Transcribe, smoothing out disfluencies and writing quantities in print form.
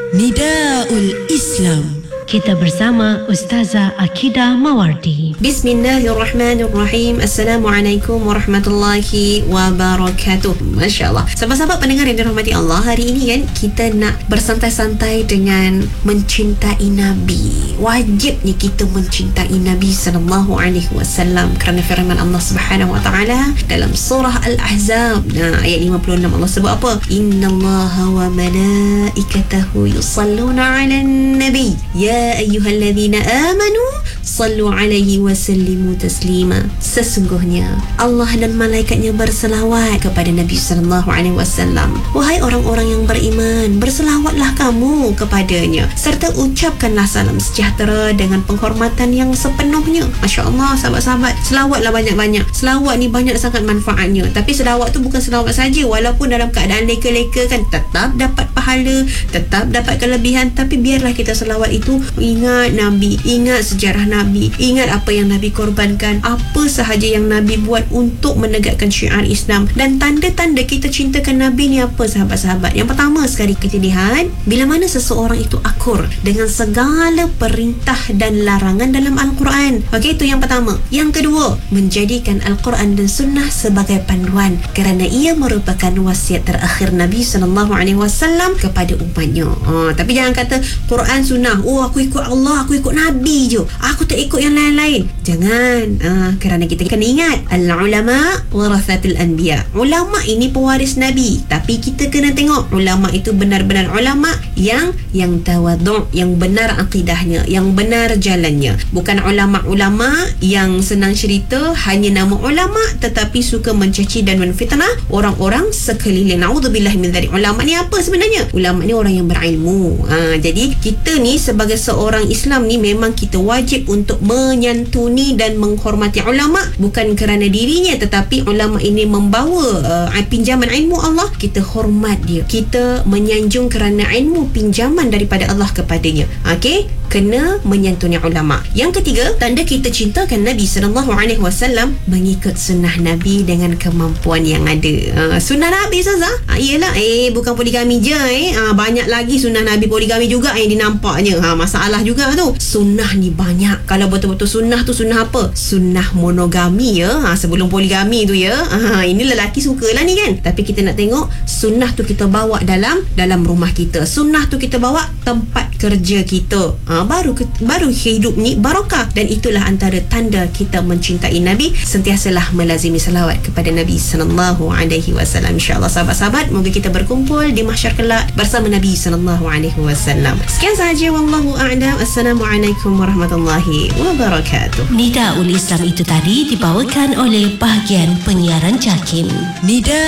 Nidaul Islam. Kita bersama Ustazah Akidah Mawardi. Bismillahirrahmanirrahim. Assalamualaikum warahmatullahi wabarakatuh. Masya Allah. Sahabat-sahabat pendengar yang dirahmati Allah, hari ini kan kita nak bersantai-santai dengan mencintai Nabi. Wajibnya kita mencintai Nabi SAW kerana firman Allah Subhanahu Wa Taala dalam surah Al-Ahzab. Ayat 56 Allah sebut apa? Innallaha wa malaikatahu yusalluna 'alan nabi. Ya ayyuhalladzina amanu sallu alaihi wa sallimu taslima. Sesungguhnya Allah dan malaikatnya berselawat kepada Nabi SAW. Wahai orang-orang yang beriman, berselawatlah kamu kepadanya serta ucapkanlah salam sejahtera dengan penghormatan yang sepenuhnya. Masya Allah, sahabat-sahabat, selawatlah banyak-banyak. Selawat ni banyak sangat manfaatnya. Tapi selawat tu bukan selawat saja, walaupun dalam keadaan leka-leka kan tetap dapat pahala, tetap dapat kelebihan. Tapi biarlah kita selawat itu ingat Nabi, ingat sejarah Nabi, ingat apa yang Nabi korbankan, apa sahaja yang Nabi buat untuk menegakkan syiar Islam. Dan tanda-tanda kita cintakan Nabi ni apa, sahabat-sahabat? Yang pertama sekali kita lihat, bila mana seseorang itu akur dengan segala perintah dan larangan dalam Al-Quran. Okey, itu yang pertama. Yang kedua, menjadikan Al-Quran dan Sunnah sebagai panduan kerana ia merupakan wasiat terakhir Nabi SAW kepada umatnya. Tapi jangan kata Quran Sunnah, aku ikut Allah, aku ikut Nabi je, aku tak ikut yang lain-lain. Jangan. Kerana kita kena ingat, al-ulama warathatul anbiya. Ulama ini pewaris Nabi. Tapi kita kena tengok ulama itu benar-benar ulama yang tawadhu', yang benar akidahnya, yang benar jalannya. Bukan ulama-ulama yang senang cerita, hanya nama ulama tetapi suka mencaci dan menfitnah orang-orang sekeliling. Naudzubillah min dzalik. Ulama ni apa sebenarnya? Ulama ni orang yang berilmu. Jadi kita ni sebagai seorang Islam ni memang kita wajib untuk menyantuni dan menghormati ulama, bukan kerana dirinya tetapi ulama ini membawa pinjaman ilmu Allah, kita hormat dia, kita menyanjung kerana ilmu pinjaman daripada Allah kepadanya. Okey, kena menyantuni ulama. Yang ketiga, tanda kita cintakan Nabi SAW, mengikut sunnah Nabi dengan kemampuan yang ada. Sunnah Nabi Ustazah? Iyalah, bukan poligami je. Banyak lagi sunnah Nabi poligami juga yang dinampaknya. Masalah juga tu. Sunnah ni banyak. Kalau betul-betul sunnah tu sunnah apa? Sunnah monogami ya. Sebelum poligami tu ya. Ini lelaki sukalah ni kan. Tapi kita nak tengok sunnah tu kita bawa dalam rumah kita. Sunnah tu kita bawa tempat kerja kita. Baru hidup ni barakah. Dan itulah antara tanda kita mencintai Nabi. Sentiasalah melazimi salawat kepada Nabi SAW. InsyaAllah sahabat-sahabat, moga kita berkumpul di mahsyar kelak bersama Nabi SAW. Sekian sahaja, wallahu a'lam. Assalamualaikum warahmatullahi wabarakatuh. Nidaul Islam itu tadi dibawakan oleh bahagian penyiaran JAKIM. Nida